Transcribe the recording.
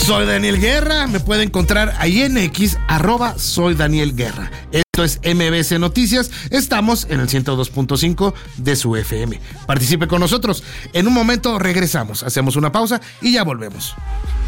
Soy Daniel Guerra, me puede encontrar ahí en X, @soy Daniel Guerra. Esto es MBC Noticias, estamos en el 102.5 de su FM. Participe con nosotros. En un momento regresamos, hacemos una pausa y ya volvemos.